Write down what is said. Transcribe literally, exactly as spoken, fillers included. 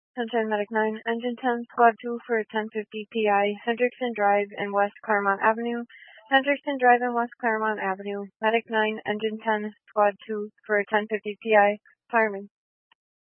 Sunshine Medic nine, Engine ten, Squad two for ten fifty P I, Hendrickson Drive and West Claremont Avenue. Hendrickson Drive and West Claremont Avenue. Medic nine, Engine ten, Squad two for ten fifty P I, fireman.